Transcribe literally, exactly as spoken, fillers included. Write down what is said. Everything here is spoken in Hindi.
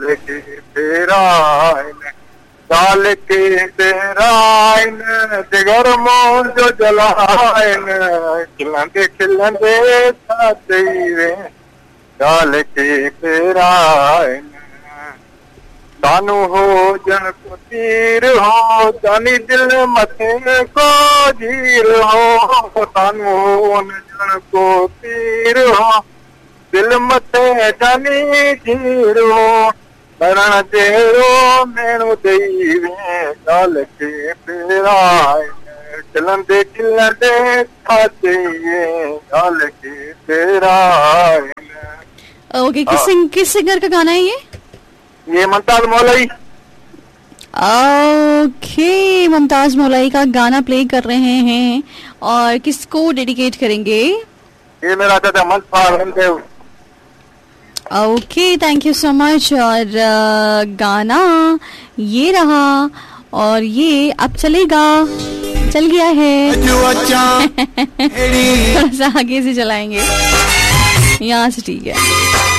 के तेराइन डाल के तेराइन जिगर मों जो जलाइन खिलंदे खिलंदे साथी डाल के तेराइन तानू हो जन को तीर हो जानी दिल मथे को जीर हो तानू हो जन को तीर हो दिल मथे जानी जीर हो मरण तेरो मेणु देवे डाल के तेराइन खिलंदे खिलंदे खाते डाल के तेराइन। ओके, किस सिंग, किस सिंगर का गाना है ये? ये मुमताज मौलवी। ओके, मुमताज मौलवी का गाना प्ले कर रहे हैं और किसको डेडिकेट करेंगे? ये मेरा दादा मनफार। Okay, thank you so much. और uh, गाना ये रहा और ये अब चलेगा, चल गया है। थोड़ा सा आगे से चलाएंगे यहाँ से, ठीक है।